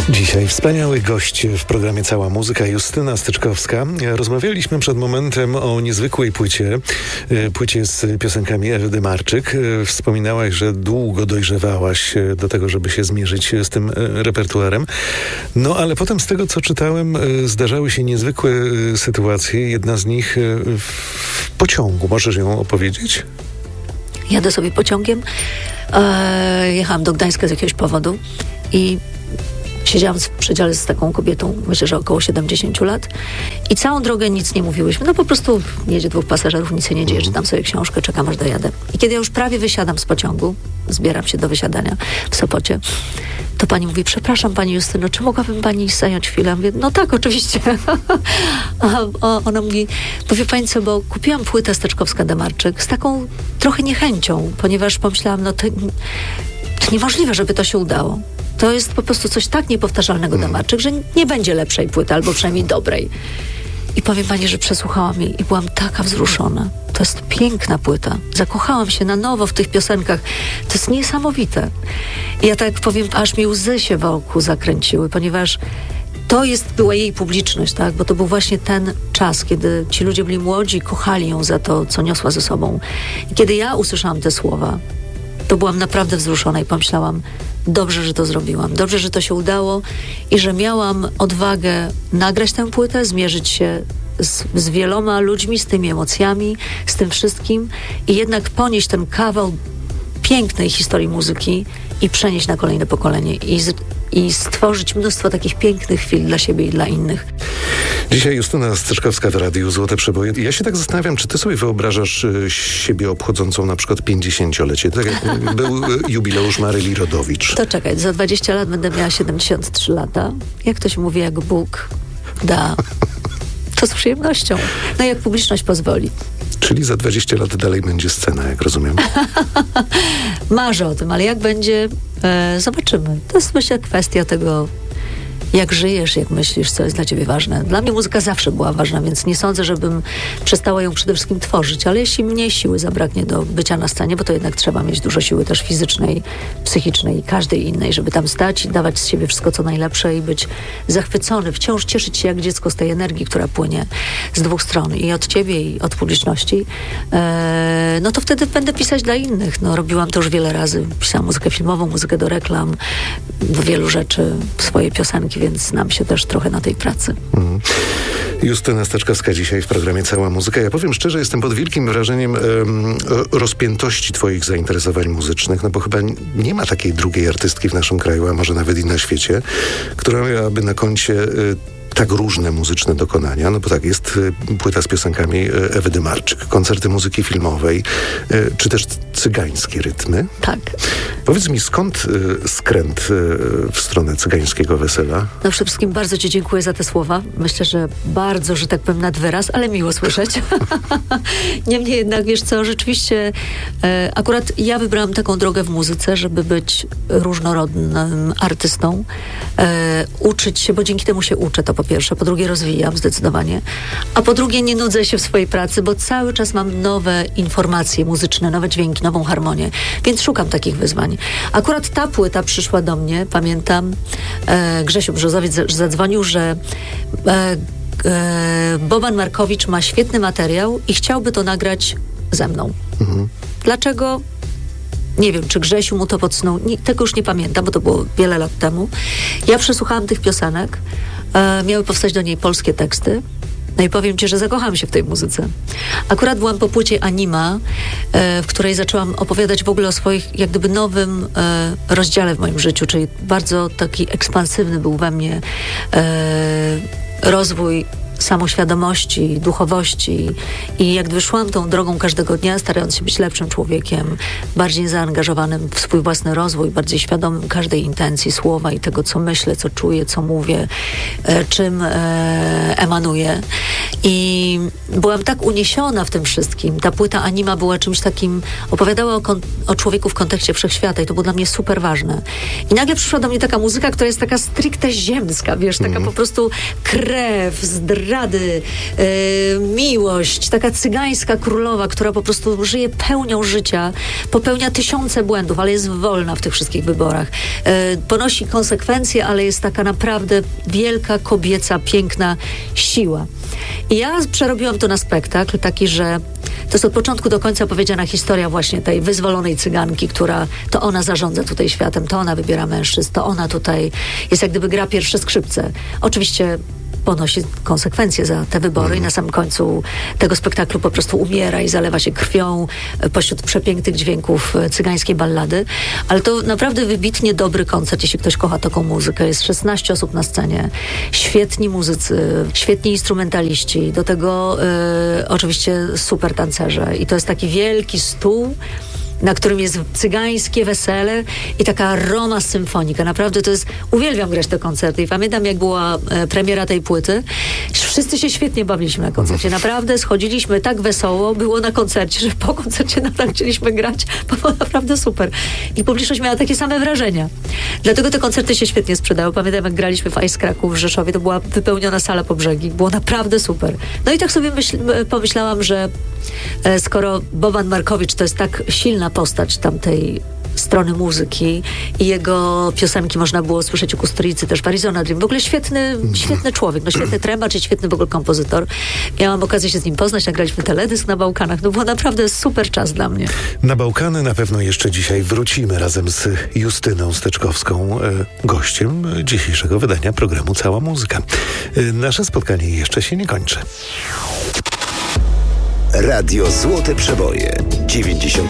Dzisiaj wspaniały gość w programie Cała Muzyka, Justyna Styczkowska. Rozmawialiśmy przed momentem o niezwykłej płycie z piosenkami Ewy Dymarczyk. Wspominałaś, że długo dojrzewałaś do tego, żeby się zmierzyć z tym repertuarem. No ale potem z tego, co czytałem, zdarzały się niezwykłe sytuacje. Jedna z nich w pociągu. Możesz ją opowiedzieć? Jadę sobie pociągiem. Jechałam do Gdańska z jakiegoś powodu i siedziałam w przedziale z taką kobietą, myślę, że około 70 lat i całą drogę nic nie mówiłyśmy. No po prostu jedzie dwóch pasażerów, nic się nie dzieje, czytam sobie książkę, czekam aż dojadę. I kiedy ja już prawie wysiadam z pociągu, zbieram się do wysiadania w Sopocie, to pani mówi: przepraszam pani Justyno, czy mogłabym pani zająć chwilę? Ja mówię: no tak, oczywiście. A ona mówi: powie pani co, bo kupiłam płytę Styczkowska-Dymarczyk z taką trochę niechęcią, ponieważ pomyślałam, no to niemożliwe, żeby to się udało. To jest po prostu coś tak niepowtarzalnego Dymarczyk, że nie będzie lepszej płyty, albo przynajmniej dobrej. I powiem pani, że przesłuchałam jej i byłam taka wzruszona. To jest piękna płyta. Zakochałam się na nowo w tych piosenkach. To jest niesamowite. I ja tak powiem, aż mi łzy się wokół zakręciły, ponieważ to była jej publiczność, tak? Bo to był właśnie ten czas, kiedy ci ludzie byli młodzi, kochali ją za to, co niosła ze sobą. I kiedy ja usłyszałam te słowa, to byłam naprawdę wzruszona i pomyślałam: dobrze, że to zrobiłam. Dobrze, że to się udało i że miałam odwagę nagrać tę płytę, zmierzyć się z wieloma ludźmi, z tymi emocjami, z tym wszystkim i jednak ponieść ten kawał pięknej historii muzyki i przenieść na kolejne pokolenie i stworzyć mnóstwo takich pięknych chwil dla siebie i dla innych. Dzisiaj Justyna Styczkowska w Radiu Złote Przeboje. Ja się tak zastanawiam, czy ty sobie wyobrażasz siebie obchodzącą na przykład 50-lecie? Tak jak był jubileusz Maryli Rodowicz. To czekaj, za 20 lat będę miała 73 lata. Jak to się mówi, jak Bóg da, to z przyjemnością. No jak publiczność pozwoli. Czyli za 20 lat dalej będzie scena, jak rozumiem. Marzę o tym, ale jak będzie, zobaczymy. To jest, myślę, kwestia tego, jak żyjesz, jak myślisz, co jest dla ciebie ważne. Dla mnie muzyka zawsze była ważna, więc nie sądzę, żebym przestała ją przede wszystkim tworzyć, ale jeśli mnie siły zabraknie do bycia na scenie, bo to jednak trzeba mieć dużo siły też fizycznej, psychicznej i każdej innej, żeby tam stać i dawać z siebie wszystko, co najlepsze i być zachwycony, wciąż cieszyć się jak dziecko z tej energii, która płynie z dwóch stron, i od ciebie, i od publiczności, no to wtedy będę pisać dla innych. No, robiłam to już wiele razy. Pisałam muzykę filmową, muzykę do reklam, do wielu rzeczy, swoje piosenki, więc znam się też trochę na tej pracy. Justyna Styczkowska dzisiaj w programie Cała Muzyka. Ja powiem szczerze, jestem pod wielkim wrażeniem rozpiętości twoich zainteresowań muzycznych, no bo chyba nie ma takiej drugiej artystki w naszym kraju, a może nawet i na świecie, która miałaby na koncie tak różne muzyczne dokonania, no bo tak, jest płyta z piosenkami Ewy Dymarczyk, koncerty muzyki filmowej, czy też cygańskie rytmy. Tak. Powiedz mi, skąd skręt w stronę cygańskiego wesela? No przede wszystkim bardzo ci dziękuję za te słowa. Myślę, że bardzo, że tak powiem, nad wyraz, ale miło słyszeć. Niemniej jednak, wiesz co, rzeczywiście akurat ja wybrałam taką drogę w muzyce, żeby być różnorodnym artystą, uczyć się, bo dzięki temu się uczę, to po pierwsze. Po drugie, rozwijam zdecydowanie. A po drugie, nie nudzę się w swojej pracy, bo cały czas mam nowe informacje muzyczne, nowe dźwięki, nową harmonię. Więc szukam takich wyzwań. Akurat ta płyta przyszła do mnie, pamiętam, Grzesiu Brzozowiec zadzwonił, że Boban Markowicz ma świetny materiał i chciałby to nagrać ze mną. Dlaczego? Nie wiem, czy Grzesiu mu to podsunął. Tego już nie pamiętam, bo to było wiele lat temu. Ja przesłuchałam tych piosenek. Miały powstać do niej polskie teksty. No i powiem ci, że zakochałam się w tej muzyce. Akurat byłam po płycie Anima, w której zaczęłam opowiadać w ogóle o swoich, jak gdyby, nowym rozdziale w moim życiu, czyli bardzo taki ekspansywny był we mnie rozwój samoświadomości, duchowości i jak wyszłam tą drogą każdego dnia, starając się być lepszym człowiekiem, bardziej zaangażowanym w swój własny rozwój, bardziej świadomym każdej intencji, słowa i tego, co myślę, co czuję, co mówię, czym emanuję. I byłam tak uniesiona w tym wszystkim. Ta płyta Anima była czymś takim, opowiadała o człowieku w kontekście wszechświata i to było dla mnie super ważne. I nagle przyszła do mnie taka muzyka, która jest taka stricte ziemska, wiesz, taka po prostu krew, zdra, zdrady, miłość, taka cygańska królowa, która po prostu żyje pełnią życia, popełnia tysiące błędów, ale jest wolna w tych wszystkich wyborach. Ponosi konsekwencje, ale jest taka naprawdę wielka, kobieca, piękna siła. I ja przerobiłam to na spektakl taki, że to jest od początku do końca opowiedziana historia właśnie tej wyzwolonej cyganki, która to ona zarządza tutaj światem, to ona wybiera mężczyzn, to ona tutaj jest jak gdyby gra pierwsze skrzypce. Oczywiście ponosi konsekwencje za te wybory i na samym końcu tego spektaklu po prostu umiera i zalewa się krwią pośród przepięknych dźwięków cygańskiej ballady. Ale to naprawdę wybitnie dobry koncert, jeśli ktoś kocha taką muzykę. Jest 16 osób na scenie, świetni muzycy, świetni instrumentaliści, do tego oczywiście super tancerze. I to jest taki wielki stół, na którym jest cygańskie wesele i taka Roma symfonika. Naprawdę to jest... Uwielbiam grać te koncerty i pamiętam, jak była premiera tej płyty. Wszyscy się świetnie bawiliśmy na koncercie. Naprawdę schodziliśmy tak wesoło, było na koncercie, że po koncercie nadal chcieliśmy grać, bo było naprawdę super. I publiczność miała takie same wrażenia. Dlatego te koncerty się świetnie sprzedały. Pamiętam, jak graliśmy w Ice Cracku w Rzeszowie, to była wypełniona sala po brzegi. Było naprawdę super. No i tak sobie pomyślałam, że skoro Boban Markowicz to jest tak silna postać tamtej strony muzyki i jego piosenki można było słyszeć u Kusturicy, też w Arizona Dream. W ogóle świetny człowiek, no świetny trębacz i świetny w ogóle kompozytor. Miałam okazję się z nim poznać, nagraliśmy teledysk na Bałkanach. No było naprawdę super czas dla mnie. Na Bałkany na pewno jeszcze dzisiaj wrócimy razem z Justyną Steczkowską, gościem dzisiejszego wydania programu Cała Muzyka. Nasze spotkanie jeszcze się nie kończy. Radio Złote Przeboje 90.